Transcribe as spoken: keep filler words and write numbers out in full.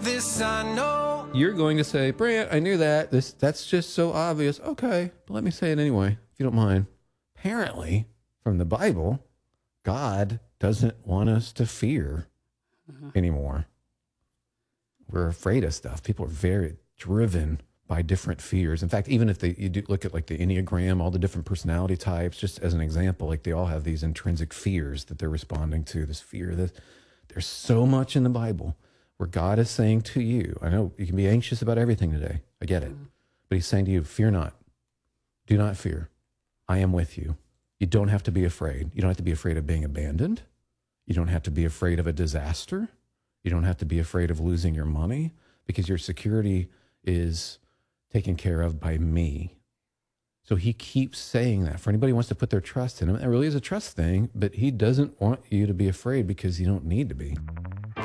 this I know. You're going to say, Brant, I knew that. This That's just so obvious. Okay, but let me say it anyway, if you don't mind. Apparently, from the Bible, God doesn't want us to fear uh-huh. anymore. We're afraid of stuff. People are very driven by different fears. In fact, even if they, you do look at like the Enneagram, all the different personality types, just as an example, like they all have these intrinsic fears that they're responding to, this fear. That there's so much in the Bible where God is saying to you, I know you can be anxious about everything today. I get it. But he's saying to you, fear not. Do not fear. I am with you. You don't have to be afraid. You don't have to be afraid of being abandoned. You don't have to be afraid of a disaster. You don't have to be afraid of losing your money because your security is taken care of by me. So he keeps saying that. For anybody who wants to put their trust in him, it really is a trust thing, but he doesn't want you to be afraid because you don't need to be.